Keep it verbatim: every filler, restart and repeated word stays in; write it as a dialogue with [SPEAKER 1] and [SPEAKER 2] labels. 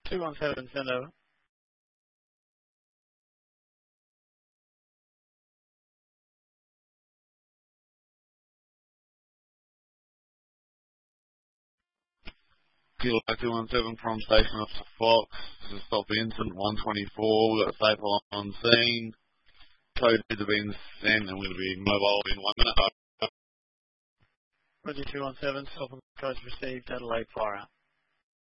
[SPEAKER 1] two one seven, send over.
[SPEAKER 2] Kilo two one seven from Station Officer Fox. This is stop incident one twenty-four. We've got a staple on scene. Code is being sent and we'll be mobile in one minute.
[SPEAKER 1] Roger two one seven, stop and codes received, Adelaide fire out.